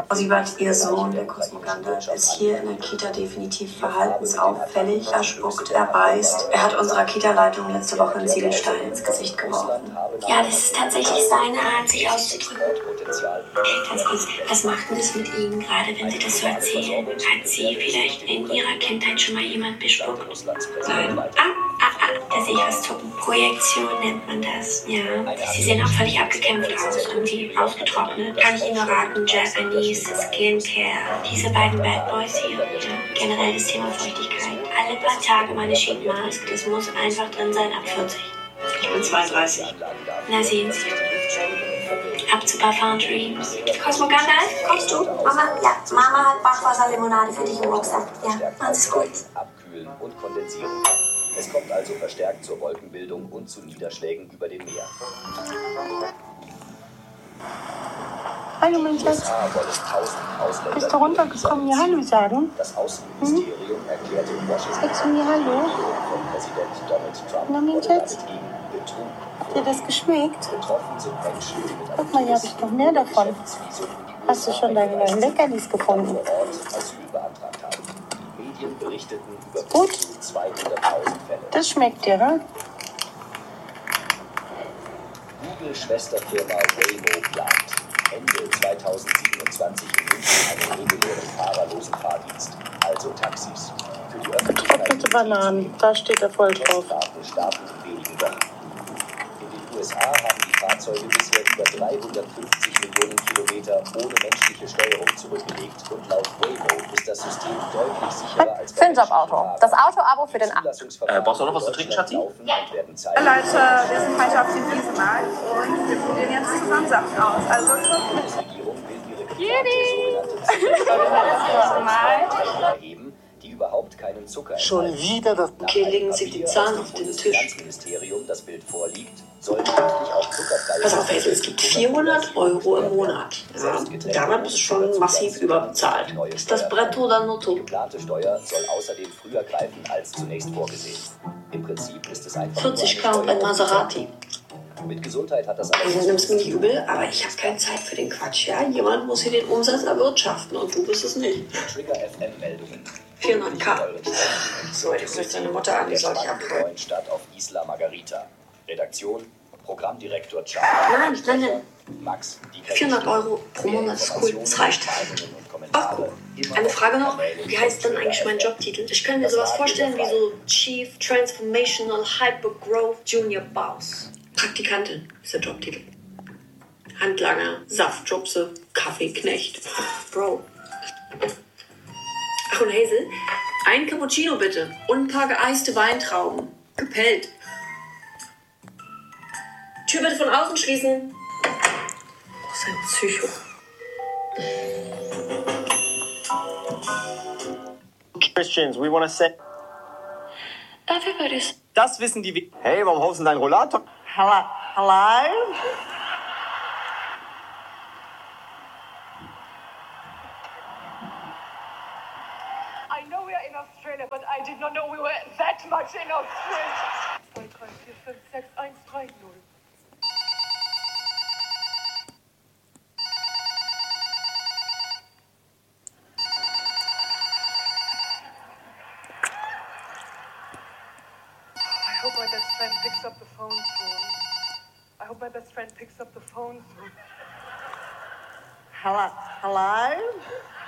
Siebert, ihr Sohn, der Kosmoganda, ist hier in der Kita definitiv verhaltensauffällig. Er spuckt, er beißt. Er hat unserer Kita-Leitung letzte Woche einen Ziegelstein ins Gesicht geworfen. Ja, das ist tatsächlich seine Art, sich auszudrücken. Ganz kurz, was macht denn das mit Ihnen gerade, wenn Sie das so erzählen? Hat Sie vielleicht in Ihrer Kindheit schon mal jemand bespuckt? Nein. Da sehe ich was zucken. Projektion nennt man das. Ja. Sie sehen auch völlig abgekämpft aus, irgendwie ausgetrocknet. Kann ich Ihnen nur raten, Japanese Skincare. Diese beiden Bad Boys hier. Ja. Generell das Thema Feuchtigkeit. Alle paar Tage meine Sheet Mask. Das muss einfach drin sein ab 40. Ich bin 32. Na sehen Sie. Ab zu Parfum Dreams. Kosmoganda, kommst du? Mama, ja. Mama hat Bachwasserlimonade für dich im Rucksack. Ja, alles gut. Abkühlen und kondensieren kann. Es kommt also verstärkt zur Wolkenbildung und zu Niederschlägen über dem Meer. Hallo, mein Schatz. Bist du runtergekommen, mir Hallo sagen? Das Außenministerium erklärte Washington Sagst du mir Hallo? von Präsident Donald Trump Na, mein Schatz. gegen Betrug. Hat dir das geschmeckt? Betroffen sind Menschen, die mit Guck mal, hier habe ich noch mehr davon. Hast du schon deine neuen Leckerlis gefunden? vor Ort Asyl beantragt haben. Medien berichteten über Gut. bis zu 200.000 Fälle. Das schmeckt dir, ne? Google-Schwesterfirma Waymo plant Ende 2027 in München einen regulären fahrerlosen Fahrdienst, also Taxis. Für die Öffentlichkeit Getrocknete Bananen, da steht er voll drauf. Testfahrten starten in wenigen Wochen. In den USA haben die Fahrzeuge bisher über 350 Millionen Kilometer ohne menschliche Steuerung zurückgelegt und laut Waymo ist das System deutlich sicherer als bei Finjob-Auto. Das Auto-Abo für den Brauchst du noch was zu trinken, Schatzi? Leute, wir sind heute auf dem Wiesemarkt und wir probieren jetzt zusammen Sachen aus. Also Bundesregierung will ihre sogenannte erheben, die überhaupt keinen Zucker Schon enthalten. wieder das. Okay, legen Sie die Zahlen auf den Tisch. Finanzministerium das Bild vorliegt, sollen künftig auch zuckerfreie... Pass auf, Hazel, es gibt 400 € im Monat. Ja, damit bist du schon massiv überbezahlt. Ist das Bretto oder Netto? Die geplante Steuer soll außerdem früher greifen als zunächst vorgesehen. Im Prinzip ist es einfach 40.000 und ein Maserati. Mit Gesundheit hat das Also nimm's mir nicht übel, aber ich habe keine Zeit für den Quatsch. Ja, jemand muss hier den Umsatz erwirtschaften und du bist es nicht. Trigger FM Meldungen. 400.000. So, jetzt ruft deine Mutter an, die soll ich abholen. Neuen Stadt auf Isla Margarita. Redaktion, Programmdirektor Charles. Nein. Max, die 400 € pro Monat ist cool, das reicht. Ach, guck. Eine Frage noch, wie heißt denn eigentlich mein Jobtitel? Ich könnte mir sowas vorstellen wie so Chief Transformational Hypergrowth Junior Boss. Praktikantin ist der Jobtitel. Handlanger, Saftjobse, Kaffeeknecht. Bro. Ach und Hazel, ein Cappuccino bitte und ein paar geeiste Weintrauben. Gepellt. Tür bitte von außen schließen. Das ist ein Psycho. Christians, we want to say... Everybody's... Das wissen die... Hey, warum haust du deinen Rollator? Hello? I know we are in Australia, but I did not know we were that much in Australia. 2, 3, 4, 5, 6, 1, 3, 0. I hope my best friend picks up the phone soon. I hope my best friend picks up the phone soon. Hello?